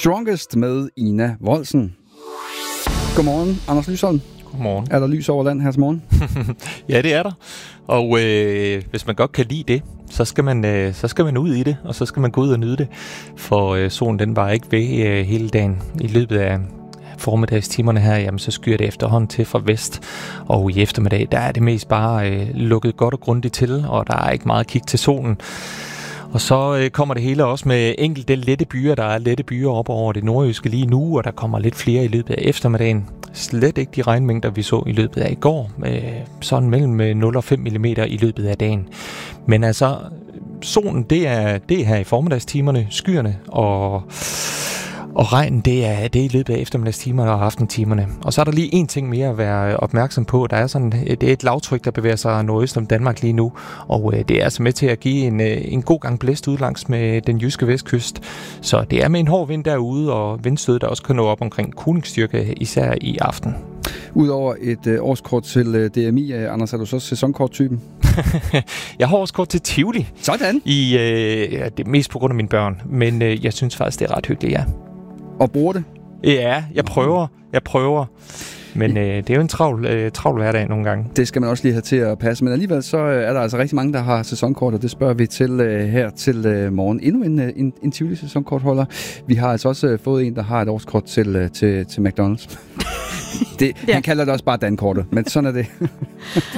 Strongest med Ina Woldsen. Godmorgen, Anders Lysholm. Godmorgen. Er der lys over land her til morgen? Ja, det er der. Og hvis man godt kan lide det, så skal man ud i det, og så skal man gå ud og nyde det. For solen den var ikke ved hele dagen. I løbet af formiddagstimerne her, jamen, så skyer det efterhånden til fra vest. Og i eftermiddag, der er det mest bare lukket godt og grundigt til, og der er ikke meget kig til solen. Og så kommer det hele også med enkelte lette byer. Der er lette byer op over det nordjyske lige nu, og der kommer lidt flere i løbet af eftermiddagen. Slet ikke de regnmængder, vi så i løbet af i går. Sådan mellem 0 og 5 mm i løbet af dagen. Men altså, solen, det er her i formiddagstimerne, skyerne, og regnen, det er i løbet af eftermiddagstimerne og aftentimerne. Og så er der lige en ting mere at være opmærksom på. Det er et lavtryk, der bevæger sig nordøst om Danmark lige nu. Og det er altså med til at give en god gang blæst ud langs med den jyske vestkyst. Så det er med en hård vind derude, og vindstød, der også kan nå op omkring kulingsstyrke, især i aften. Udover et årskort til DMI, Anders, er du så sæsonkorttypen? Jeg har årskort til Tivoli. Sådan? Det er mest på grund af mine børn. Men jeg synes faktisk, det er ret hyggeligt, ja. Og bruger det? Ja, jeg prøver. Men det er jo en travl hverdag nogle gange. Det skal man også lige have til at passe. Men alligevel så er der altså rigtig mange, der har sæsonkort, og det spørger vi til her til morgen. Endnu en Tivoli sæsonkortholder. Vi har altså også fået en, der har et årskort til McDonald's. Han kalder det også bare dankortet, men sådan er det.